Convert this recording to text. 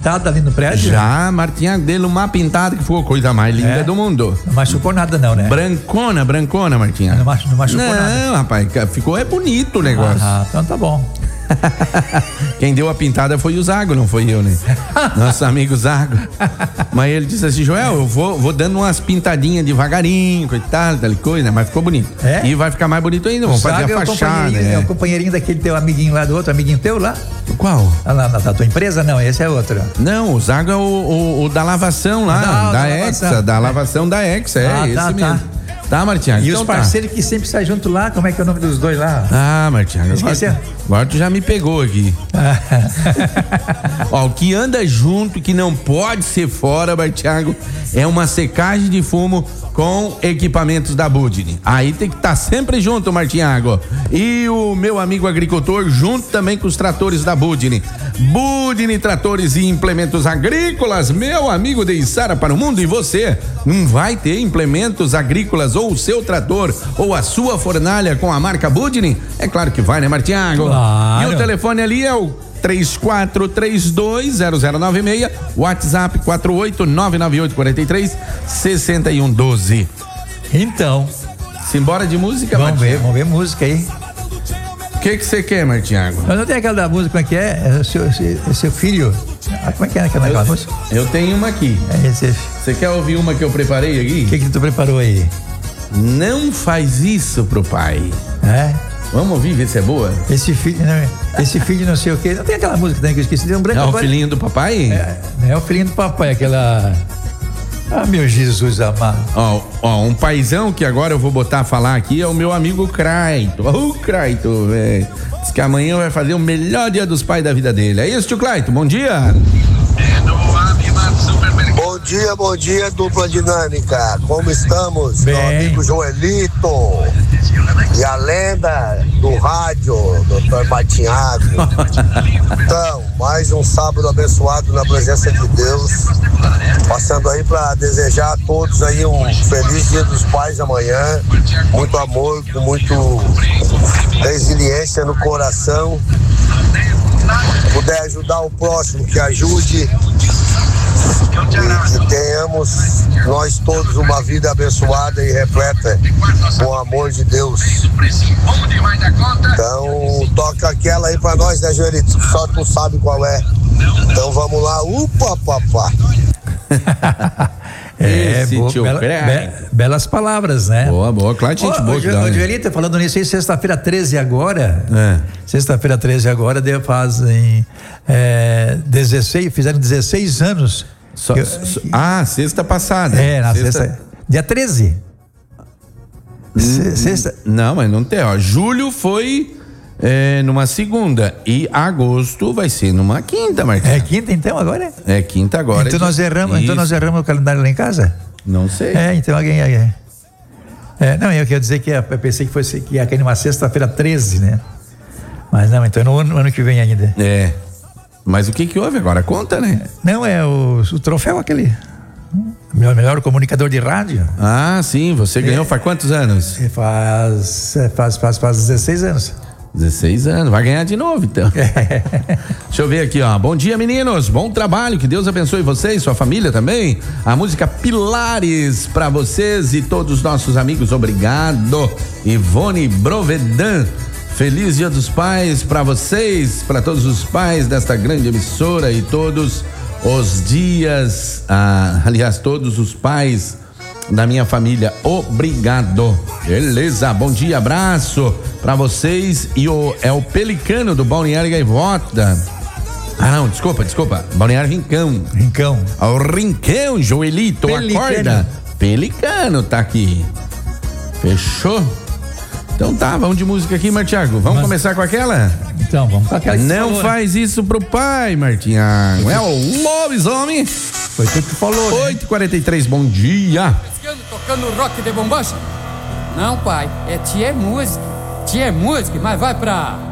pintada ali no prédio? Já, Martinhago, dele uma pintada que ficou a coisa mais linda do mundo. Não machucou nada não, né? Brancona, Martinhago. Não machucou nada. Não, rapaz, ficou bonito o negócio. Então tá bom. Quem deu a pintada foi o Zago, não foi eu, né? Nosso amigo Zago. Mas ele disse assim: Joel, eu vou dando umas pintadinhas devagarinho, coitado, tal coisa, mas ficou bonito. E vai ficar mais bonito ainda, vamos fazer a fachada. É o companheirinho daquele teu amiguinho lá do outro, amiguinho teu lá? Qual? Lá da tua empresa? Não, esse é outro. Não, o Zago é o da lavação lá, da Hexa, da lavação da Hexa, esse mesmo. Tá, Martinhago? E então os parceiros que sempre saem junto lá, como é que é o nome dos dois lá? Ah, Martinhago, agora tu já me pegou aqui. Ó, o que anda junto, que não pode ser fora, Martinhago, é uma secagem de fumo com equipamentos da Budini. Aí tem que estar sempre junto, Martinhago. E o meu amigo agricultor junto também com os tratores da Budini. Budini Tratores e Implementos Agrícolas, meu amigo de Içara para o mundo. E você não vai ter implementos agrícolas ou o seu trator ou a sua fornalha com a marca Budini? É claro que vai, né, Martinhago? Claro. E o telefone ali é o 34320096, WhatsApp 48998436112. Então, simbora de música, vamos ver música aí. O que você quer, Martinhago? Mas não tem aquela da música, como é que é? É o seu filho. Como é que é aquela música? Eu tenho uma aqui. Você quer ouvir uma que eu preparei aqui? O que tu preparou aí? Não faz isso pro pai. Vamos ouvir, ver se é boa? Esse filho não sei o quê. Não tem aquela música também que eu esqueci. Tem um branco. É o filhinho do papai? É o filhinho do papai, aquela... Ah, meu Jesus amado. Ó, um paizão que agora eu vou botar a falar aqui é o meu amigo Craito. O Craito, velho. Diz que amanhã vai fazer o melhor dia dos pais da vida dele. É isso, tio Craito? Bom dia. Bom dia, dupla dinâmica. Como estamos? Bem. Meu amigo Joelito e a lenda do rádio, Dr. Martinhago. Então, mais um sábado abençoado na presença de Deus. Passando aí para desejar a todos aí um feliz Dia dos Pais amanhã. Muito amor, com muito resiliência no coração. Puder ajudar o próximo, que ajude. E que tenhamos nós todos uma vida abençoada e repleta com o amor de Deus. Então toca aquela aí pra nós, né, Joelito? Só tu sabe qual é. Então vamos lá, papá. Belas palavras, né? Boa, claro, gente boa. Joelito, falando nisso aí, sexta-feira 13 agora. Sexta-feira 13 agora fazem 16, fizeram 16 anos. Sexta passada. Na sexta. Dia 13. Sexta. Não, mas não tem, ó. Julho foi numa segunda e agosto vai ser numa quinta, Marcos. É quinta então agora? É quinta agora. Então nós erramos o calendário lá em casa? Não sei. Então alguém não, eu quero dizer que eu pensei que fosse que ia cair numa sexta-feira 13, né? Mas não, então no ano que vem ainda. Mas o que houve agora? Conta, né? Não, é o troféu aquele. Melhor comunicador de rádio. Ah, sim, você ganhou faz quantos anos? Faz 16 anos. 16 anos, vai ganhar de novo então. Deixa eu ver aqui, ó. Bom dia, meninos, bom trabalho, que Deus abençoe vocês, sua família também. A música Pilares pra vocês e todos os nossos amigos, obrigado. Ivone Brovedan, feliz Dia dos Pais pra vocês, pra todos os pais desta grande emissora e todos os dias, aliás, todos os pais da minha família, obrigado. Beleza, bom dia, abraço pra vocês. E é o Pelicano do Balneário Gaivota. Não, desculpa, Balneário Rincão. O Rincão, Joelito, Pelicano. Acorda. Pelicano tá aqui. Fechou? Então tá, vamos de música aqui, Martiago. Vamos começar com aquela? Então, vamos com aquela. Não faz isso pro pai, Martinhago. É o lobisomem. Foi tudo que falou, 8h43, bom dia. Tocando rock de bombacha? Não, pai, é tia música, mas vai pra...